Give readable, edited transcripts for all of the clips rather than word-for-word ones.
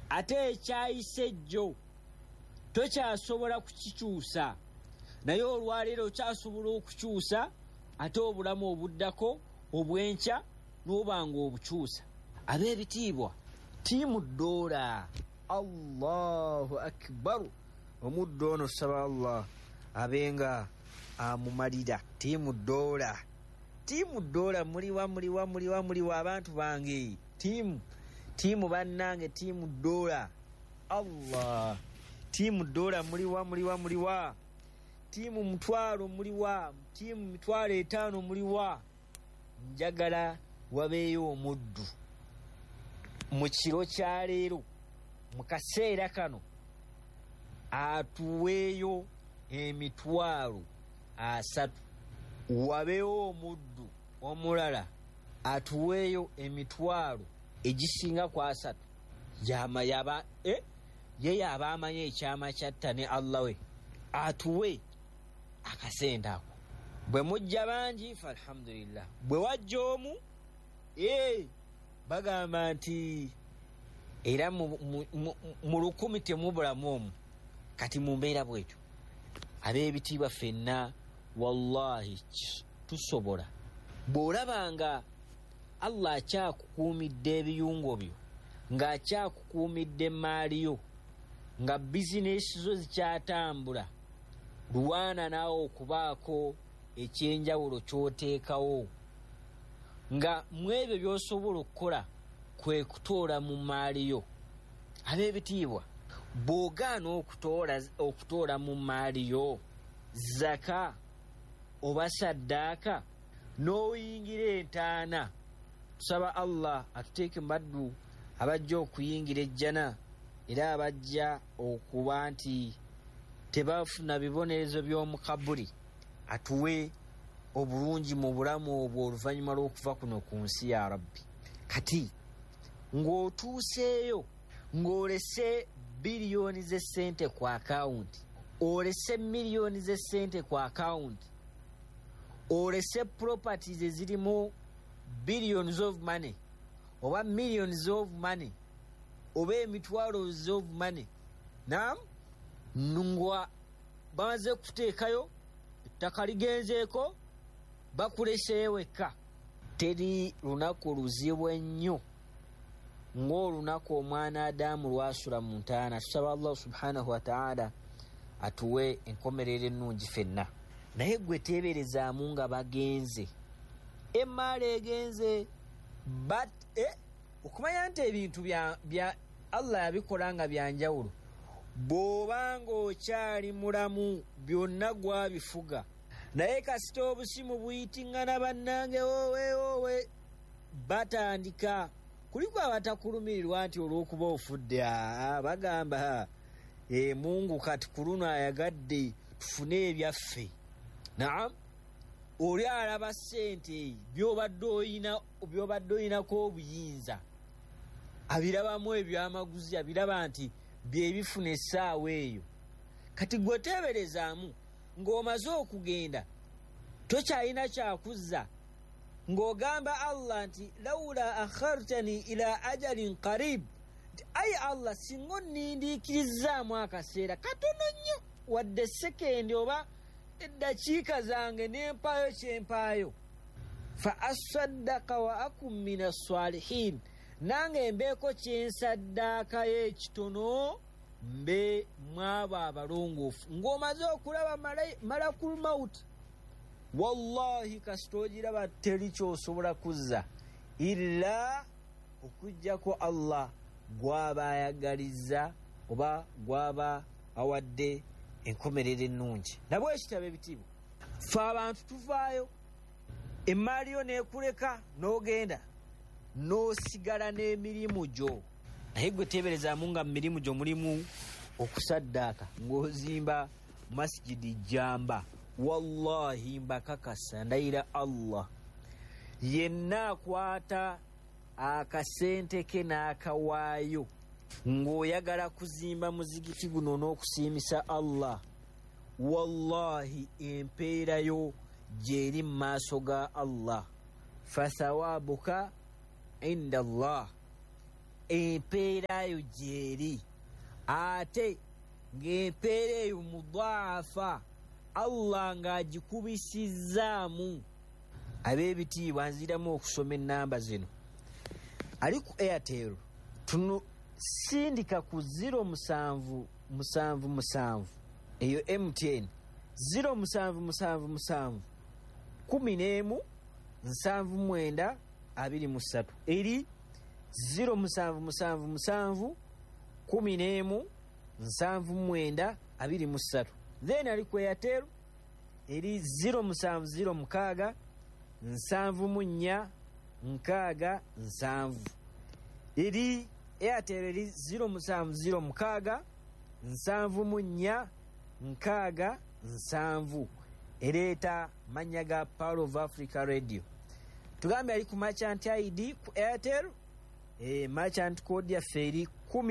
ate ekyayise jjo tokyasobola kukikyusa, naye olwaleero okyasobola okukyusa, ate obulamu obuddako obwenkya n'obanga obukyusa. Ab'ebitiibwa, tiimu Doola, Allahu akbar. Omuddo ono saba Allah abenga amumalira. Tiimu Doola, muliwa abantu bange. Tiimu bannange, tiimu Doola. Allah, tiimu Doola muliwa. Tiimu Mutwalo muliwa, tiimu Mitwalo 5 muliwa. Njagala wabeeyo omuddu mu kiro kya leero, mu kaseera kano, atuweeyo emitwalo 3. Wabeewo omuddu omulala atuweeyo emitwalo egisinga ku 3. Ye yaba amanye ekyama kyatta ne Allah we, atuwe akasente ako. Bwe mujja bangi fa alhamdulillah, bwe wajja omu bagamba nti era mu 100 temubulamu omu. Kati mu mbeera bwetyo, ab'ebitiibwa ffenna wallahi tusobola. Bw'olabanga Allah akyakukuumidde ebiyungo byo, ng'akyakukuumidde emaali yo, nga bizinesi zo zikyatambula, lwana naawe okubaako ekyenjawulo ky'oteekawo, nga mu ebyo by'osobola okukola kwe kutoola mu maali yo. Ab'ebitiibwa, bw'ogaana okutoola mu maali yo zaka oba saddaaka, n'oyingira entaana, tusaba Allah atuteeke mbaddu abajja okuyingira ejjana, era abajja okuba nti tebafuna bibonerezo by'omu kabuli, atuwe obulungi mu bulamu obwo oluvannyuma lw'okuva kuno ku nsi ya Rabbi. Kati ng'otuuseeyo ng'olese biliyoni z'essente ku akawunti, olese miliyoni z'essente ku akawunti, olese properties ezirimu billions of money oba millions of money oba emitwalos of money, nungwa bamaze kuteekayo ettaka ligenzeeko, bakuleseeyo wekka. Teri lunaku luzibu ennyo ng'olunaku omwana Adamu lwasula mu ntaana. Tusaba Allah subhanahu wa ta'ala atuwe enkomerero ennungi ffenna. Naye gwe teeberezaamu nga bagenze, emaali egenze, okumanya nti ebintu bya Allah yabikola nga byanjawulo. Bw'obanga okyali mulamu byonna gwabifuga, naye kasita obusimu buyitingana bannange wowe batandika. Kuliko abatakulumirirwa nti olw'okuba ofudde, bagamba Mungu kati ku luno ayagadde tufune ebyaffe. Oli alaba ssente by'obadde oyinako obuyinza, abirabamu ebyamaguzi, abiraba nti byebifuna essaawa eyo. Kati gwe teeberezaamu ng'omaze okugenda, tokyalina kyakuzza, ng'ogamba Allah nti lawula akhartani ila ajalin qarib, nti ayi Allah singa onnindiikirizzaamu akaseera katono nnyo, wadde sekendi oba eddakiika zange n'empaayo kyempaayo, fa asaddaka wa akum min as-salihin, nange mbeeko kyensaddaakayo ekitono, mbe mwabo abalongoofu. Ng'omaze okulaba malakul mauti, wallahi kasita ogiraba teri kyosobola kuzza illa okujjako Allah gwaba ayagalizza oba gwaba awadde enkomerero ennungi. Nabwe ekitabo ebitiibwa, fe abantu tuvaayo, emaali yo neekuleka n'ogenda n'osigala n'emirimu gyo. Naye gwe teeberezaamu nga mu mirimu gyo mulimu okusaddaaka, ng'ozimba masjidi jamba. Wallahi mbakakasa, ndayira Allah, yenna akwata akasente ke n'akawaayo ng'oyagala kuzimba muzigiti guno n'okusiimisa Allah, wallahi empeerayo gyeri mu maaso ga Allah. Fathawabuka inda Allah, empeera yo gyeri ate ng'empeera eyo mudaafa Allah ng'agikubisizzaamu. Ab'ebitiibwa nziramu okusoma ennamba zino. Ali ku Airtel sindika ku 0777 eyo MTN 0777 11 79 23 eri 0777 11 79 23. Then ali ku Airtel eri 0706 74 67 eri Airtel eri 0706 74 67 ereeta mannya ga Power of Africa Radio. Tugambe ali ku merchant ID ku Airtel merchant code yaffe eri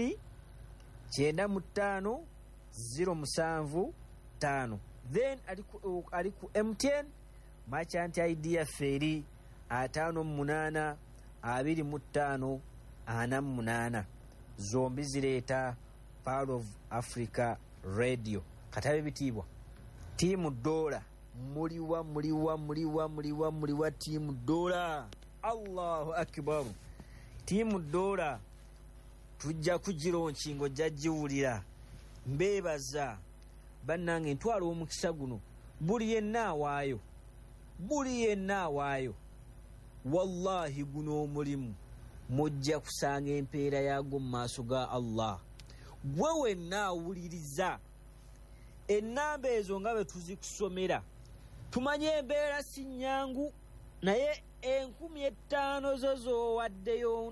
10 95 075. Then ali ku MTN merchant ID yaffe eri 58 25 48. Zombi zireeta Power of Africa Radio. Katabe bitiibwa tiimu Dola muliwa tiimu Dola. Allahu akbar. Tiimu Dola tujja kugironkingo jajjiwulira. Mbeebaza bannange ntwala omukisa guno buli yenna awaayo wallahi guno omulimu mujja kusanga empeera yago mu maaso ga Allah. Gwe wenna awuliriza ennamba ezo nga bwe tuzikusomera tumanye embeera si nnyangu, naye 1500 zo z'owaddeyo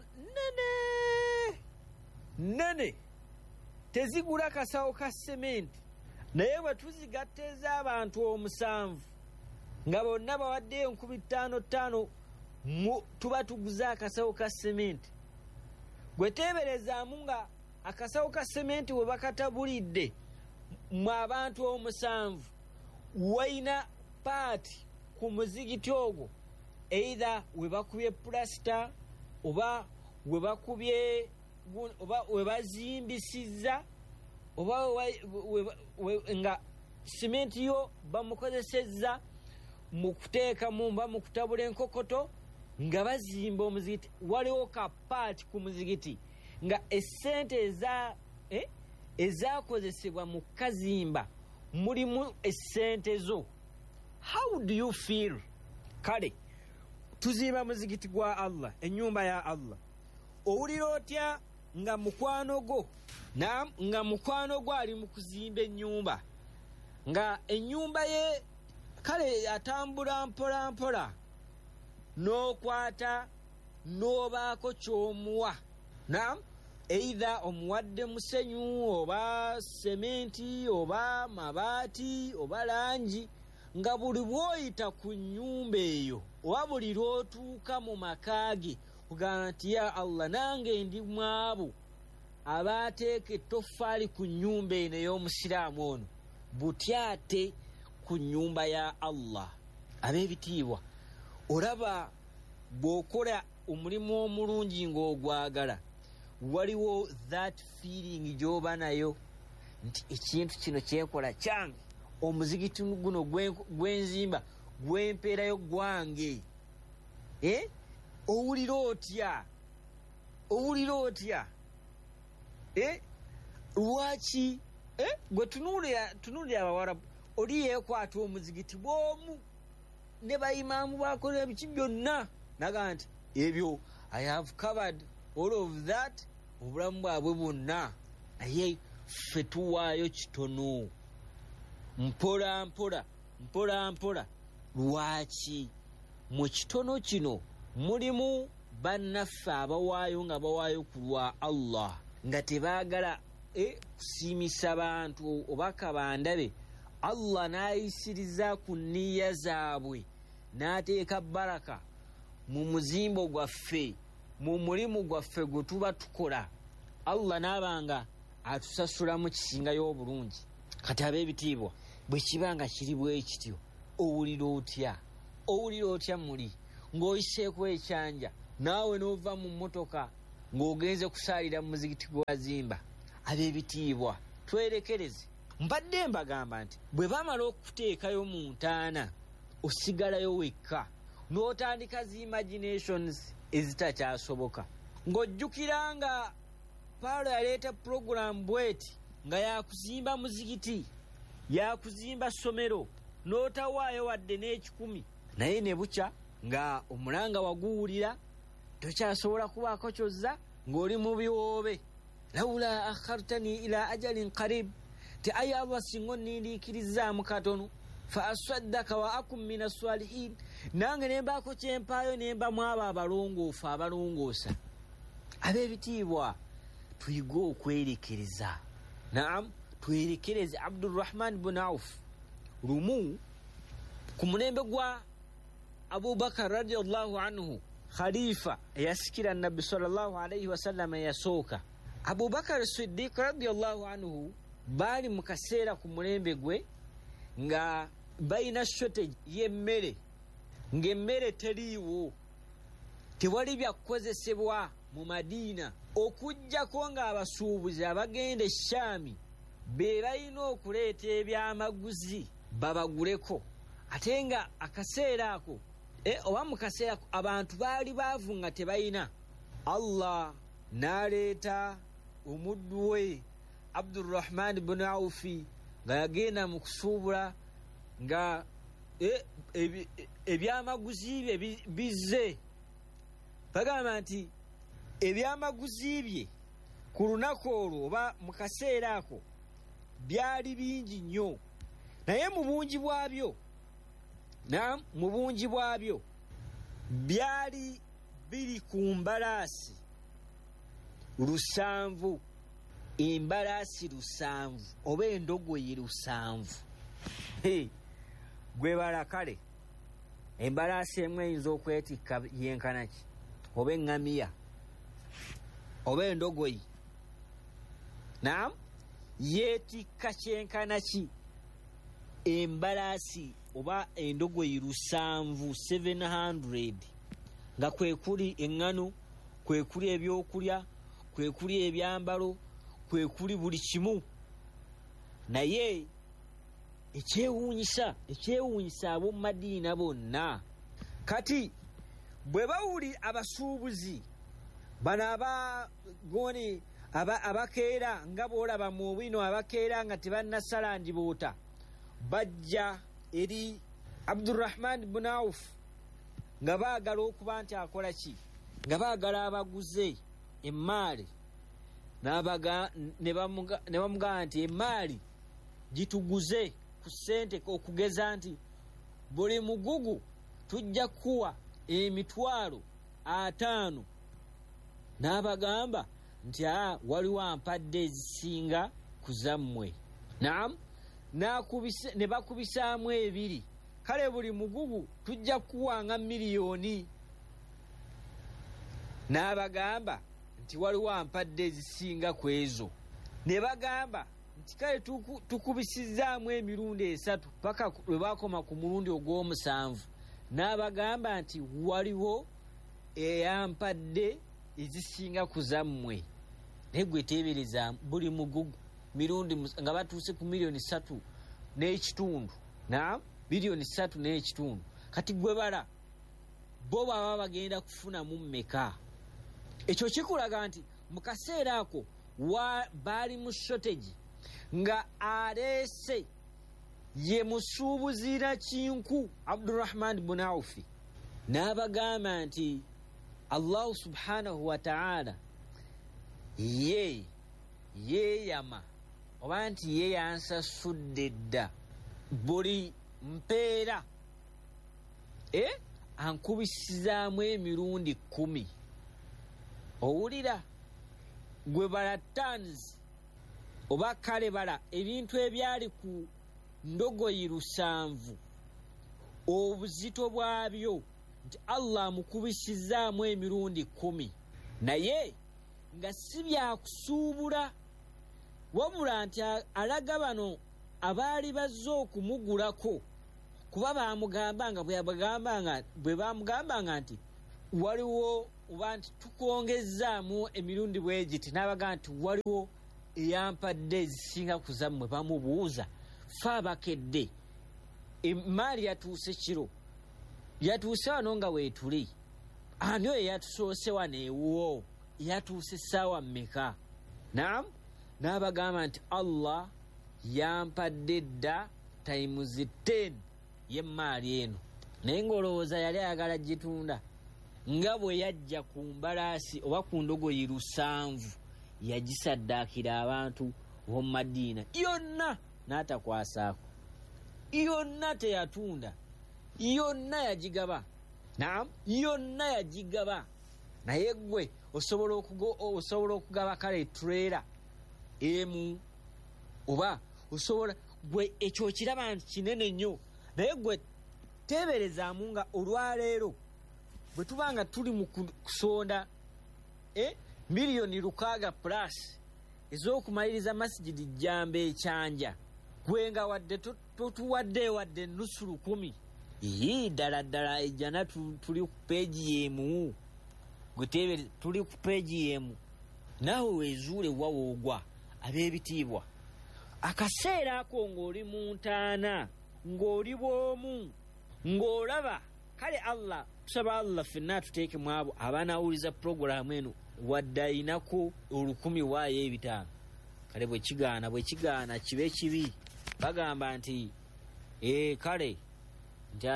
nene tezigula kasawo ka sementi, naye bwe tuzigatteza abantu 7 nga bonna bawaddeyo 5500 tuba tuguza akasawo ka sementi. Gwe teeberezaamu nga akasawo ka sementi we bakatabulidde mu abantu 7 waina paati ku muzigiti ogwo, either we bakubye plasita oba we bakubye oba we bazimbisizza oba nga sementi yo bamukozesezza mu kuteeka mumba mu kutabula enkokoto nga bazimba omuzigiti. Waliwo ka paati ku muzigiti nga essente ezakozesebwa mu kazimba mulimu essente zo. How do you feel? Kale tuzimba muzigiti gwa Allah, ennyumba ya Allah, owulira otya nga mukwano gwo ali mu kuzimba ennyumba, nga ennyumba ye kale atambula mpola mpola, n'okwata n'obaako ky'omuwa, either omuwadde musenyu oba sementi oba mabaati oba langi, nga buli bw'oyita ku nnyumba eyo oba buli lw'otuuka mu maka ge kugamba nti ya Allah nange ndi mwabo abaateeka ettoffaali ku nnyumba eno ey'omusiraamu ono, butyate ku nnyumba ya Allah. Ab'ebitiibwa, olaba bw'okola omulimu omulungi ng'ogwagala, waliwo that feeling gy'oba nayo nti ekintu kino kyenkola kyange, omuzigiti guno gwenzimba gwempeerayo gwange. Owulira otya? Lwaki gwe tunuulira Abawarabu oli yeekwata omuzigiti bw'omu ne bayimaamu bakola ebiki byonna naga nti ebyo I have covered all of that, obulamu bwabwe bwonna. Naye ffe tuwaayo kitono, mpola mpola. Lwaki? Mu kitono kino mulimu bannaffe abawaayo nga bawaayo ku lwa Allah, nga tebaagala kusiimisa bantu oba kabandabe. Allah n'ayisiriza ku nniya zaabwe, n'ateeka baraka mu muzimbo gwaffe, mu mulimu gwaffe gwe tuba tukola. Allah n'abanga atusasulamu kisingayo obulungi. Kati ab'ebitiibwa, bwe kiba nga kiri bwe kityo, owulira otya muli ng'oyiseeko ekyanja, naawe n'ova mu mmotoka ng'ogenze kusaalira mu muzigiti gwazimba. Ab'ebitiibwa twerekereze. Mbadde mbagamba nti bwe bamala okuteekayo mu ntaana osigalayo wekka n'otandika zi imaginations ezitakyasoboka, ng'ojjukira nga Paalo yaleeta program bweti nga yakuzimba muzigiti, yakuzimba ssomero, n'otawaayo wadde n'ekikumi, naye ne bukya nga omulanga waguwulira tokyasobola kubaako kyozza ng'oli mu biwoobe. Lawula akhartani ila ajalin qarib, ti ayi Allah singa onnindiikirizaamu katono, fa asaddaka wa akum min as-salihin, nange ne mbaako kyempaayo ne mba mu abo abalongoofu abalongoosa. Ab'ebitiibwa tuyige okwerekereza. Naam, twerekereze. Abdurrahman bin Auf lumu ku mulembe gwa Abubakar radiyallahu anhu, khalifa eyasikira nabbi sallallahu alayhi wasallam eyasooka, Abubakar Siddiq radiyallahu anhu baali mu kaseera ku mulembe gwe nga balina shortage y'emmere, ng'emmere teriiwo, tewali byakukozesebwa mu Madiina, okuggyako ng'abasuubuzi abagenda e Shaami be balina okuleeta ebyamaguzi babaguleko. Ate nga akaseera ako oba mu kaseera ako abantu baali baavu nga tebalina. Allah n'aleeta omuddu we Abdurrahman bin Awfi nga yagenda mu kusuubula nga ebyamaguzi bye bizze. Bagamba nti ebyamaguzi bye ku lunaku olwo oba mu kaseera ako byali bingi nnyo, naye mu bungi bwabyo byali biri ku mbalaasi 7, embalaasi 7 oba endogoyi 7. Gwe bala kale embalaasi emu eyinza okwetikka yenkanaki, oba eŋŋamiya oba endogoyi. Naam, yeetikka kyenkanaki embalaasi oba endogoyi 700, nga kwe kuli eŋŋano, kwe kuli ebyokulya, kwe kuli ebyambalo, kwe kuli buli kimu. Naye ekyewuunyisa ab'omu Madiina bonna kati bwe bawuli abasuubuzi bano abagone abakeera nga bw'olaba mu bwino abakeera nga tebannasala ndiboota, bajja eri Abdurrahman bin Auf nga baagala okuba nti akola ki, nga baagala abaguze emmaali, ne bamugamba nti emmaali gituguze ku ssente, okugeza nti buli mugugu tujja kuwa emitwalo 5. N'abagamba nti waliwo ampadde ezisinga ku zammwe. Naam, ne bakubisaamu 2, kale buli mugugu tujja kuwanga miliyoni. N'abagamba nti waliwo ampadde ezisinga ku ezo. Ne bagamba nti kale tukubisizaamu emirundi 3 paka lwe bakoma ku mulundi ogw'omusanvu. N'abagamba nti waliwo eyampadde ezisinga ku zammwe. Naye gwe teebereza buli mugugu mirundi nga batuuse ku miliyoni 3.5. Naam, miliyoni 3.5. Kati gwe bala bo baba bagenda kufunamu mmeka? Ekyo kikulaga nti mu kaseera ako baali mu shortage, nga aleese ye musuubuzira kinku Abdurrahman bin Awfi. N'abagamba nti Allah subhanahu wa ta'ala yeeyama oba nti ye yansasudde dda buli mpeera ankubisizaamu emirundi 10. Owulira gwe bala tons oba kale bala ebintu ebyali ku ndogoyi 7 obuzito bwabyo nti Allah mukubisizaamu emirundi 10, naye nga si byakusuubula, wabula nti alaga bano abaali bazze okumugulako kuba bamugambanga bwe bamugambanga nti waliwo oba nti tukongezaamu emirundi bwegiti n'abaga nti waliwo eyampadde ezisinga ku zammwe bamubuuza fe abakedde emaali yatuuse kiro yatuuse wano nga weetuli ani oyo yatusoose wano ewuwo yatuuse essaawa mmeka naamu n'abagamba nti Allah yampadde dda times 10 y'emaali eno naye ng'olowooza yali ayagala gitunda nga bwe yajja ku mbalaasi oba ku ndogoyi 7 yagisaddaakira abantu b'omu Madiina yonna n'atakwasaako yonna teyatunda yonna yagigaba naam yonna yagigaba naye gwe osobola okugaba kale trailer emu oba osobola gwe ekyo kiraba nti kinene nnyo naye gwe teeberezaamu nga olwaleero bwe tuba nga tuli mu kusonda miliyoni 6 plus ez'okumaliriza masigidi jjamba ekyanja gwe nga wadde totuwadde nusu 10 ddala ejjana tuli ku peegi yemu gwe teebereza tuli ku peegi yemu naawe weezuule wawoogwa ab'ebitiibwa akaseera ako ng'oli mu ntaana ng'oli bw'omu ng'olaba kale Allah tusaba Allah ffenna tuteeke mu abo abanawuliza puroguramu eno wadde ayinako 10,000 waayo 5 kale bwe kigaana kibe kibi bagamba nti kale nti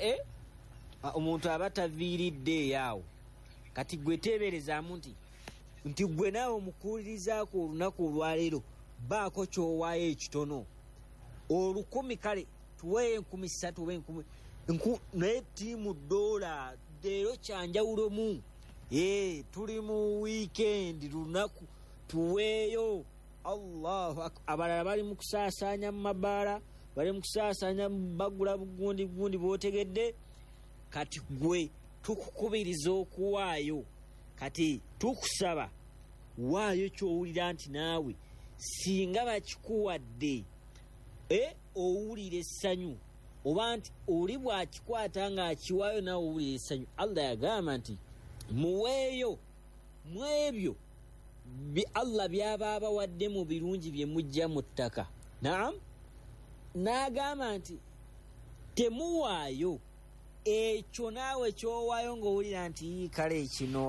omuntu aba taviiridde eyaawo kati gwe teeberezaamu nti gwe naawe omukuulirizaako olunaku olwaleero baako kyowaayo ekitono 10,000 kale tuweeyo 3,000 oba naye tiimu $, leero kyanjawulomu tuli mu wiikendi lunaku tuweeyo Allahu abalala bali mu kusaasaanya mu mabaala bali mu kusaasaanya bagula bugundi bw'otegedde kati gwe tukukubiriza okuwaayo kati tukusaba waayo kyowulira nti naawe singa bakikuwadde owulira essanyu oba nti oli bwakikwata ng'akiwaayo naawe owulira essanyu Allah yagamba nti muweeyo mu ebyo Allah byaba abawadde mu birungi bye mujja mu ttaka naam n'agamba nti temuwaayo ekyo naawe kyowaayo ng'owulira nti kale kino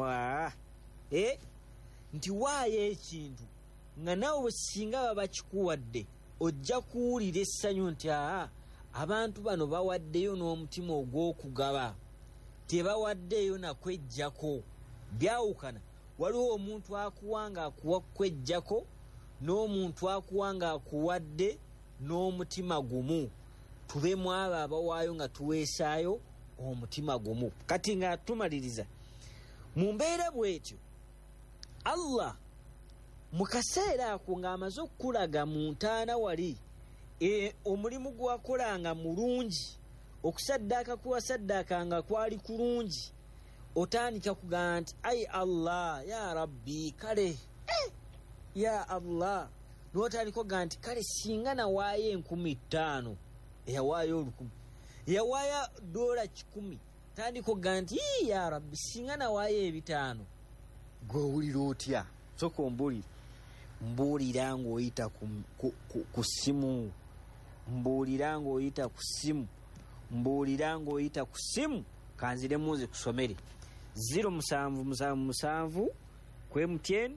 nti waayo ekintu nga naawe singa baba kikuwadde ojja kuwulira essanyu nti abantu bano bawaddeyo n'omutima ogw'okugaba tebawaddeyo nakwejjako byawukana waliwo omuntu akuwa nga akuwa kwejjako n'omuntu akuwa nga akuwadde n'omutima gumu tubemu abo abawaayo nga tuweesaayo omutima gumu kati nga tumaliriza mu mbeera bw'etyo Allah mu kaseera ako ng'amaze okukulaga mu ntaana wali omulimu gwakolanga mulungi okusaddaaka kuwasaddaakanga kwali kulungi otandika kugamba nti ai Allah ya rabbi kale ya Allah n'otandika okugamba nti kale singa nawaayo 5,000 eyawaayo 10,000 yawaayo $100 tandika okugamba nti ya rabbi singa nawaayo 5,000 gwewulira otya soka mbuulira ng'oyita ku ssimu mbuulira ng'oyita ku ssimu mbuulira ng'oyita ku ssimu kanziremuze kusomere 0777 ku MTN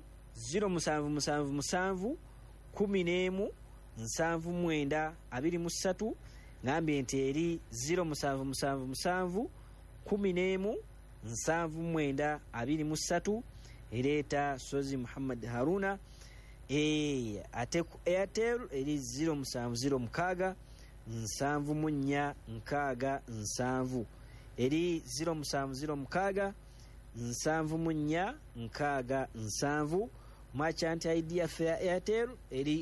0777 11 79 23 ngambye nti eri 0777 11 79 23 ereeta Sozi Muhammad Haruna ate ku Airtel eri 0706 74 67 eri 0706 74 67 merchant ID ya Airtel eri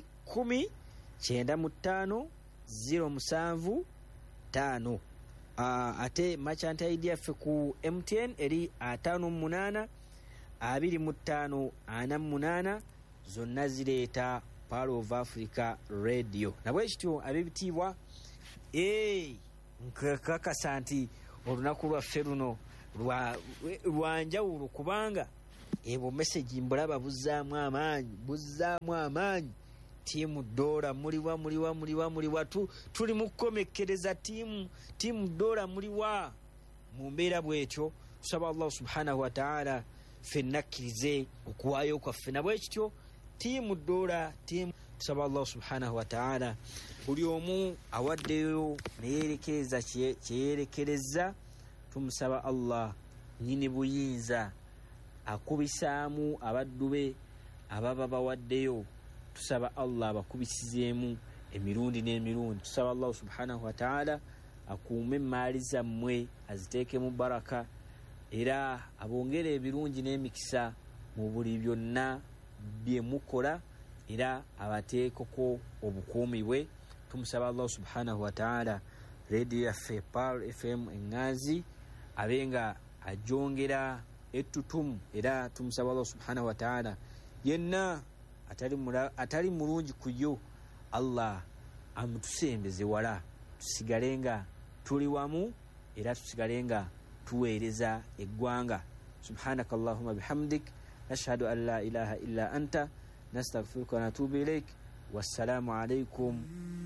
10 95 07 ate merchant ID ya ku MTN eri 58 25 48 zonna zireeta Pearl of Africa Radio nabwe kityo abebitiibwa nkakasa nti olunaku lwaffe luno lwanjawulo kubanga ebo message mbulaba buzzaamu amaanyi tiimu Dora muliwa tuli mu kukomekkereza tiimu Dora muliwa mu mbeera bwetyo. Tusaba Allah subhanahu wa ta'ala ffenna akkirize okuwaayo kwaffe na bwekityo tiimu Dora tusaba Allah subhanahu wa ta'ala buli omu awaddeyo neyerekereza kyeyerekereza tumusaba Allah nyini buyinza akubisaamu abaddu be ababa bawaddeyo tusaba Allah bakubisizeemu emirundi n'emirundi. Tusaba Allah subhanahu wa ta'ala akuume maali zammwe aziteeke mu baraka era abongere ebirungi n'emikisa mu buli byonna bye mukola era abateekeko obukuumi bwe. Tumusaba Allah subhanahu wa ta'ala radio yaffe Pearl FM Enganzi abenga ajongera ettutumu era tumusaba Allah subhanahu wa ta'ala yenna atali mulungi kuyo Allah amutusembeze wala tusigalenga tuli wamu era tusigalenga tuweereza eggwanga. Subhanakallahumma bihamdik nashhadu an la ilaha illa anta nastaghfiruka wa natubu ilaik. Wassalamu alaikum.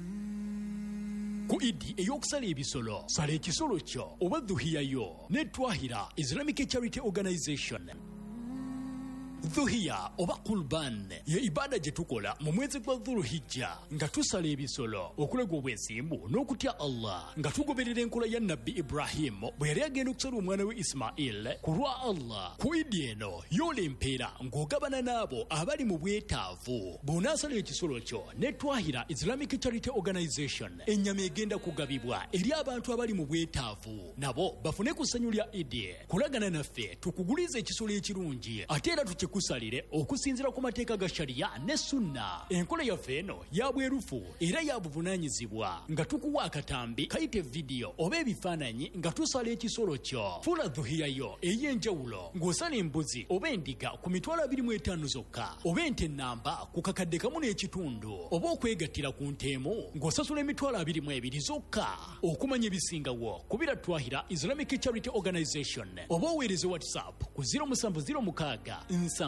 Ku Idi eyokusala ebisolo sala ekisolo kyo oba dhuhiya yo ne Twahira Islamic Charity Organization. Dhuhiya oba Qurban ye ibada gye tukola mu mwezi gwa Dhulhijja nga tusala ebisolo okulega obwesimbu n'okutya Allah nga tugoberera enkola ya Nabbi Ibrahim bwe yali agenda okusala omwana we Ismail ku lwa Allah. Ku Idi eno yola empeera ng'ogabana n'abo abali mu bwetaavu. Bw'onaasala ekisolo kyo ne Twahira Islamic Charity Organization ennyama egenda kugabibwa eri abantu abali mu bwetaavu nabo bafune ku ssanyu lya Idi. Kulagana naffe tukugulize ekisolo ekirungi ate era kusalire okusinzira ku mateeka ga sharia ne sunna. Enkola yaffe eno ya bwerufu era ya buvunaanyizibwa nga tukuwa akatambi kayite video oba ebifaananyi nga tusala ekisolo kyo. Fula dhuhiya yo ey'enjawulo ng'osala embuzi oba endiga ku $25 zokka oba ente nnamba ku kakadde kamu n'ekitundu oba okwegattira ku nteemu ng'osasula $22 zokka. Okumanya ebisingawo kubira Twahira Islamic Charity Organization oba oweereze WhatsApp ku 0706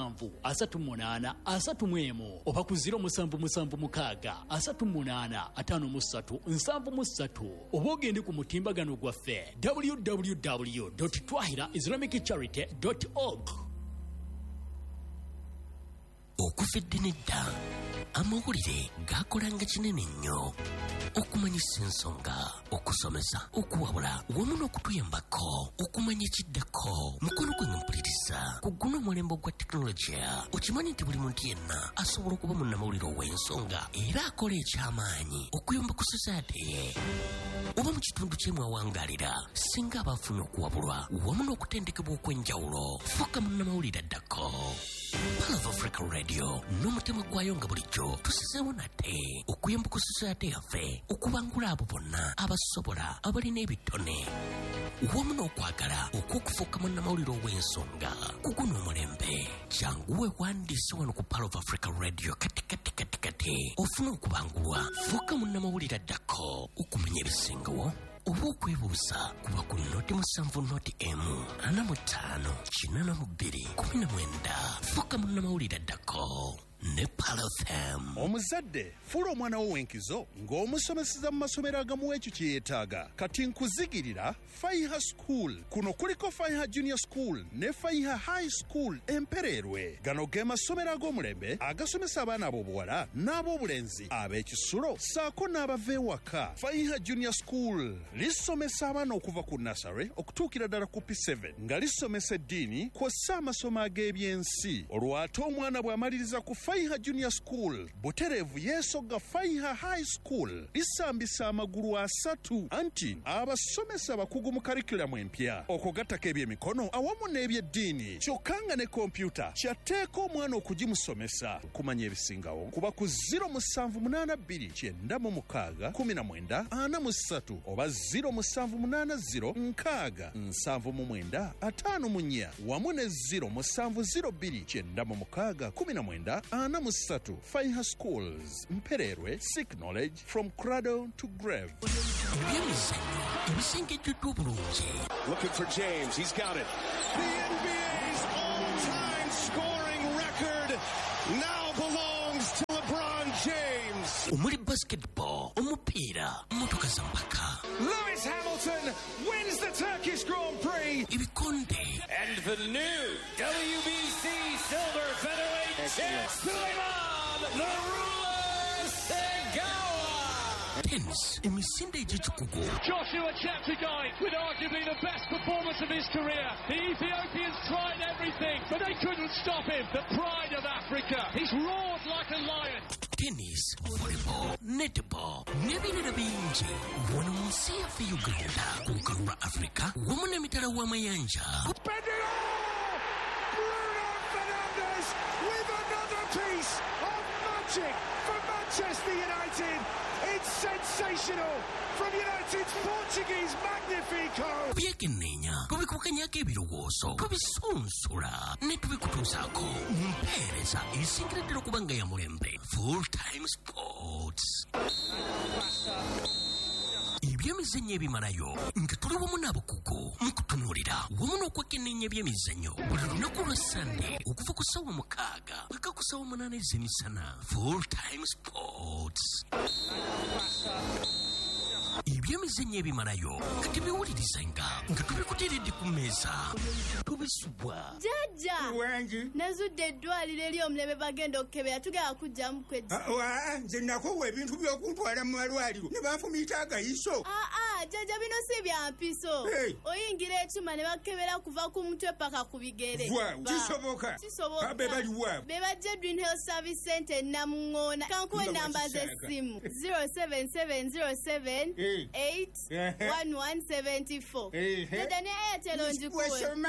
38 oba ku 0776385373 oba ogende ku mutimbagano gwaffe www.twahiraislamiccharity.org. Okufedde nedda amawulire gakolanga kinene nnyo okumanyisa ensonga okusomesa okuwabula wamu n'okutuyambako okumanya ekiddako mukono gwe mpuliriza ku guno omulembe gwa tekinologiya. Okimanyi nti buli muntu yenna asobola okuba munnamawulire ow'ensonga era akola eky'amaanyi okuyamba ku society ye oba mu kitundu kyemwawangaalira singa abafuna okuwabulwa wamu n'okutendekebwa okw'enjawulo. Fuuka munnamawulire addako. Pearl of Africa Radio n'omutima gwayo nga bulijjo tusizeewo nate okuyamba ku society yaffe okubangula abo bonna abasobola abalina ebitone wamu n'okwagala okw'okufuuka munnamawulire ow'ensonga ku guno omulembe. Jangu weewandiise wano ku Pearl of Africa Radio kati ofuna okubangulwa. Fuuka munnamawulire addako okumanya ebisingawo oba okwebuuza kuba ku noti 7 noti emu 45 fuuka munnamawulire addako ne Pearl FM. Omuzadde fuula omwana wo w'enkizo ng'omusomeseza mu masomero agamuwa ekyo kye yeetaaga. Kati nkuzigirira Faiha School. Kuno kuliko Faiha Junior School ne Faiha High School Empererwe. Gano ge masomero ag'omulembe agasomesa abaana ab'obuwala n'ab'obulenzi ab'ekisulo saako n'abava ewaka. Faiha Junior School lisomesa abaana okuva ku nursery okutuukira ddala ku P7 nga lisomesa eddiini kw'ossa amasomo ag'ebyensi. Olw'ate omwana bw'amaliriza ku Faiha Junior School butereevu yeesogga Faiha High School lisambisa amagulu 3 anti abasomesa bakugu mu curriculum empya okugattako ebyemikono awamu n'ebyeddiini kyokka nga ne kompyuta kyatteeka omwana okugimusomesa. Kumanya ebisingawo kuba ku 0782961943 oba 0780967954 wamu ne 07029619 43 Faiha Schools Mpererwe, seek knowledge from cradle to grave. Looking for James, he's got it. The NBA's all-time scoring record now belongs to LeBron James. Umuri basketball, umupira, motoka zambaka. Lewis Hamilton wins the Turkish Grand Prix. Ibikonde. And the new WBC Silver Featherweight champ, Suleiman the Ruler Segawa. Tennis, emisinde jichukugo. Joshua Cheptegei with arguably the best performance of his career. The Ethiopians tried everything, but they couldn't stop him. The pride of Africa. He's roared like a lion. Tennis, volleyball, netball, nebirira bingi. Wano munsi yaffe Uganda, ku lukalu lwa Africa, wamu n'emitala w'amayanja. Bruno Fernandes with another piece of magic for Manchester United. It's sensational from United's Portuguese Magnifico. Byekenneenya tubikukanyako ebirowoozo tubisunsula ne tubikutuusaako mu mpeereza esingireddera okuba nga ya mulembe. Full Time Sports. Ebyemizannyo ebimalayo nga tuli wamu n'abakugu mu kutunuulira wamu n'okwekenneenya ebyemizannyo buli lunaku lwa Sande okuva ku ssaawa 6 paka ku ssaawa 8 ez'emisana. Full Time Sports. Ebyemizannyo ebimalayo nga tebiwulirizenga nga tubikuteeredde ku mmeeza tubisubwa. Jajja wangi nazudde eddwaliro eri omulebe bagenda okukebera tugenda kujjamu kwedda. Nze nakowa ebintu by'okuntwala mu malwaliro ne banfumiita agayiso. Jajja bino si bya mpiso. Oyingira ekyuma ne bakebera kuva ku mutwe paka ku bigere. Kisoboka. Be bali wa? Be bajja Dream Health Service Center Namungoona. Kankuwe namba z'essimu 07707 81174. Dada ne Airtel onjikuwe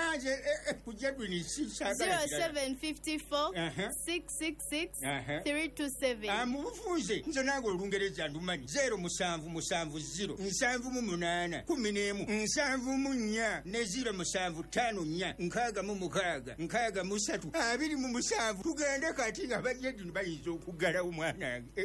0754 666 327. Mubufunze nze nange Olungereza ndumanyi 0770 788 11 7 ne 0754 6 23 tugende kati abajjedi bayinza okuggalawo mwanange.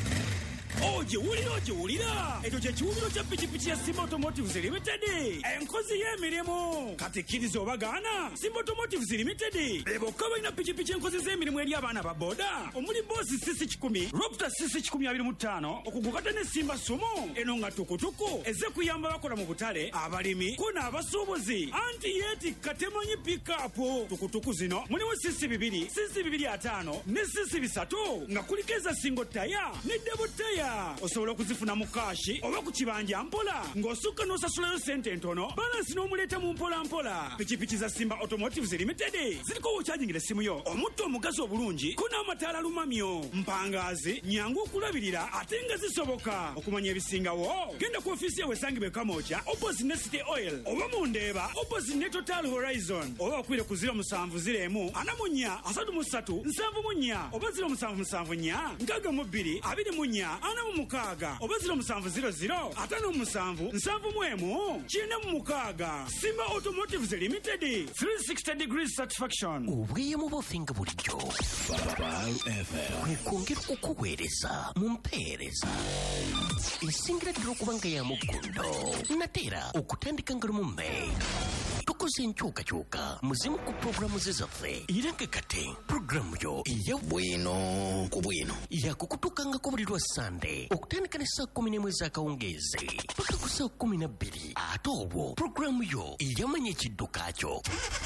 Ojewulira ekyo kye kiwumiro kya pikipiki ya Simba Automotives Limited, enkozi y'emirimu. Kati kkiriza obagaana, Simba Automotives Limited bokka balina pikipiki enkozi z'emirimu eri abaana ba boda omuli boosi CC10, Raptor CC1025 okugukata ne Simba Sumo. Eno nga tukutuku eze kuyamba bakola mu butale, abalimi ko n'abasuubuzi anti yeetikka temanyi pick-up. Tukutuku zino mulimu CC2, CC250 ne CC3 nga kuliko eza single taya ne double taya. Osobola okuzifuna mu kashi oba ku kibanja mpola ng'osukka n'osasulayo sente ntono, balansi n'omuleeta mu mpola. Pikipiki za Simba Automotives Limited ziriko wokyajingira essimu yo, omutto omugazi obulungi ko n'amataala lumamyo, mpangaazi nyangu okulabirira ate nga zisoboka. Okumanya ebisingawo genda ku ofiisi yawe esangibwa Kamooja opposite ne City Oil, oba mu Ndeeba opposite ne Total Horizon, oba okwire ku 0701 44 33 74 oba 0774 62 24 46 oba 0700 57 71 46. Simba Automotives Limited, 360 degrees satisfaction. Obweyamo bofinga bulijjo kwongera okukuweereza mu mpeereza esingireddera okuba nga ya muggundo nateera okutandika nga lumu May. Tukoze enkyukakyuka muzimu ku puroguramu ze zaffe era nga kati puroguramu yo eya bwino ku bwino yakukutukangako buli lwa Sande okutandika ne saa 11 ez'akawungeezi paka ku saa 12 ate obwo puroguramu yo eyamanya ekidduka kyo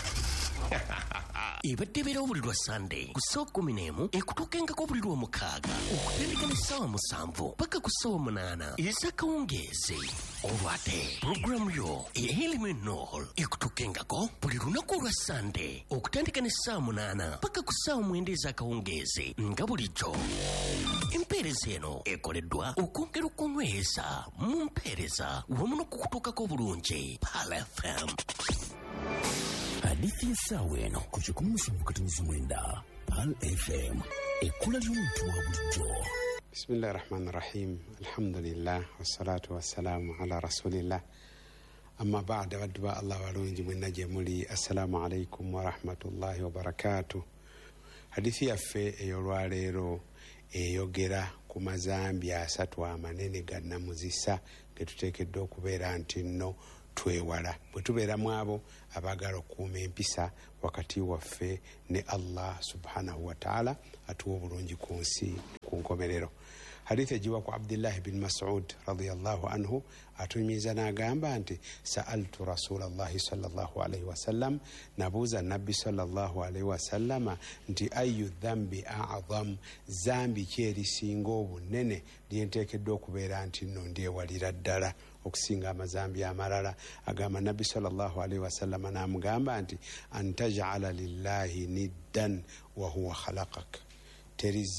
ebadde ebeerawo buli lwa Sande ku ssaawa 11 ekutuukengako buli lwa 6 okutandika ne ssaawa 7 paka ku ssaawa 8 ez'akawungeezi. Olwate puroguramu yo Eliminol ekutuukengako buli lunaku olwa Sande okutandika ne ssaawa 8 paka ku ssaawa 9 ez'akawungeezi nga bulijjo. Empeereza eno ekoleddwa okwongera okunyweza mu mpeereza wamu n'okukutuukako obulungi Pal FM. Hadithi y'essaawa eno ku 17:9 Pal FM ekkula ly'omuntu wa bulijjo. Bismillahi rahmani rahim. Alhamdulillah wassalatu wassalamu ala rasulillah. Amma ba'da baddu ba Allah walungi mwenna gye muli. Assalamu alaikum wa rahmatullahi wa barakatuh. hadithi yaffe ey'olwaleero eyogera ku mazambi 3 amanene gannamuzisa ge tuteekeddwa okubeera nti nno twewala bwe tubeeramu abo abaagala okukuuma empisa wakati waffe ne Allah subhanahu wa ta'ala atuwa obulungi ku nsi ku nkomerero. hadithi egiwa ku Abdullah bin Mas'ud radiyallahu anhu atunyumiza n'agamba nti sa'altu rasulallahi sallallahu alaihi wasallam, nabuuza nabbi sallallahu alaihi wasallama nti ayu dhambi a'zam, zambi ki erisinga obunene lyenteekeddwa okubeera nti nno ndyewalira ddala okusinga amazambi amalala. agamba nabbi sallallahu alaihi wasallama n'amugamba nti antaj'ala lillahi niddan wa huwa khalaqak,